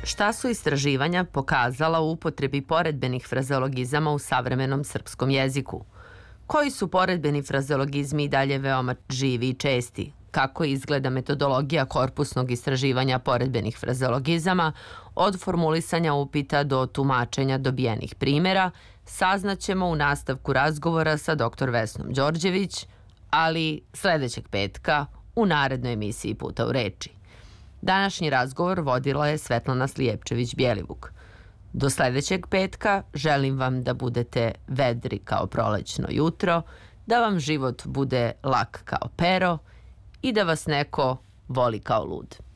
Šta su istraživanja pokazala u upotrebi poredbenih frazeologizama u savremenom srpskom jeziku? Koji su poredbeni frazeologizmi i dalje veoma živi i česti? Kako izgleda metodologija korpusnog istraživanja poredbenih frazeologizama, od formulisanja upita do tumačenja dobijenih primjera, saznaćemo u nastavku razgovora sa dr. Vesnom Đorđević, ali sledećeg petka u narednoj emisiji Puta u reči. Današnji razgovor vodila je Svetlana Slijepčević-Bjelivuk. Do sledećeg petka želim vam da budete vedri kao prolećno jutro, da vam život bude lak kao pero i da vas neko voli kao lud.